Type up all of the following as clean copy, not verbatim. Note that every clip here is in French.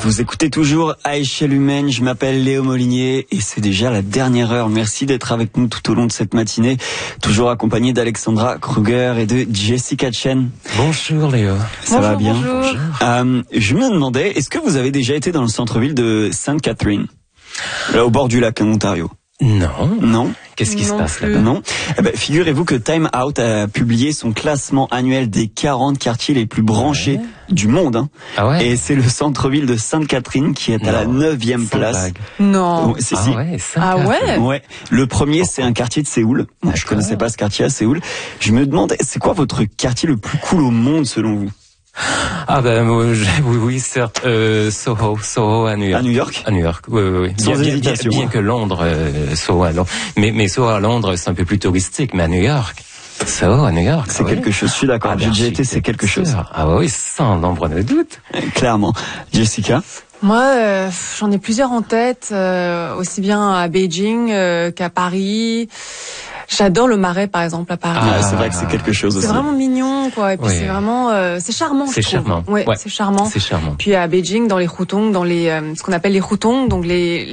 Vous écoutez toujours à échelle humaine, je m'appelle Léo Molinier et c'est déjà la dernière heure. Merci d'être avec nous tout au long de cette matinée, toujours accompagné d'Alexandra Kruger et de Jessica Chen. Bonjour Léo. Ça va bien? Bonjour. Je me demandais, est-ce que vous avez déjà été dans le centre-ville de Sainte Catherine, là au bord du lac en Ontario? Non. Non? Qu'est-ce qui se passe plus. là-bas? Non. Figurez-vous que Time Out a publié son classement annuel des 40 quartiers les plus branchés du monde. Hein. Ah ouais? Et c'est le centre-ville de Sainte-Catherine qui est à la 9e Sans place. blague. Non. Oh, si. Ouais, Ah ouais? Ouais. Le premier, c'est un quartier de Séoul. Je connaissais pas ce quartier à Séoul. Je me demandais, c'est quoi votre quartier le plus cool au monde selon vous? Ah ben oui, certes. Soho à New York. À New York? À New York, oui. Sans hésitation. Bien que Londres, Soho à Londres. Mais Soho à Londres, c'est un peu plus touristique, mais à New York. Soho à New York. C'est quelque chose, je suis d'accord. J'ai déjà été, c'est quelque chose. Ah oui, sans l'ombre de doute. Clairement. Jessica? Moi, j'en ai plusieurs en tête, aussi bien à Beijing qu'à Paris. J'adore le Marais, par exemple, à Paris. Ah, c'est vrai que c'est quelque chose aussi. C'est vraiment mignon, quoi. Et puis Oui. c'est vraiment, c'est charmant. C'est je trouve. charmant. Ouais, Ouais. c'est charmant. C'est charmant. Puis à Beijing, dans les Hutong, dans les ce qu'on appelle les Hutong, donc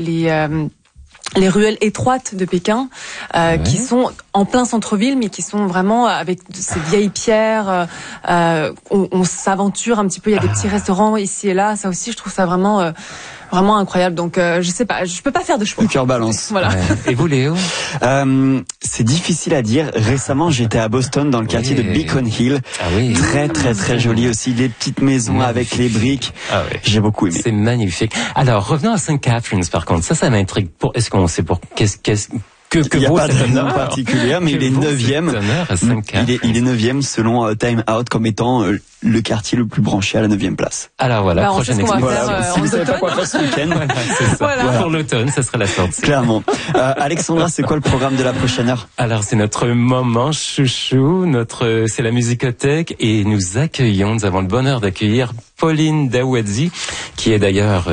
les ruelles étroites de Pékin, qui sont en plein centre-ville, mais qui sont vraiment avec ces vieilles pierres. On s'aventure un petit peu. Il y a des petits restaurants ici et là. Ça aussi, je trouve ça vraiment incroyable. Donc, je sais pas, je peux pas faire de choix. Le cœur balance. Voilà. Ouais. Et vous, Léo? C'est difficile à dire. Récemment, j'étais à Boston dans le quartier de Beacon Hill. Ah oui. Très joli aussi. Les petites maisons avec les briques. Ah ouais. J'ai beaucoup aimé. C'est magnifique. Alors, revenons à St. Catherine's, par contre. Ça m'intrigue. Est-ce qu'on sait pour que Il n'y a vaut pas cet de nom honneur particulier, mais Que il est vaut 9e. cet honneur à St. Il est 9e selon Time Out comme étant le quartier le plus branché à la 9e place. Alors voilà, Bah, on prochaine sait ce qu'on va exposition. faire, Si en vous savez pas automne. quoi faire ce week-end, Voilà, c'est ça. Voilà. Pour l'automne, ça sera la sortie. clairement. Alexandra, c'est quoi le programme de la prochaine heure? Alors c'est notre moment chouchou, c'est la musicothèque et nous avons le bonheur d'accueillir Pauline Daouedzi, qui est d'ailleurs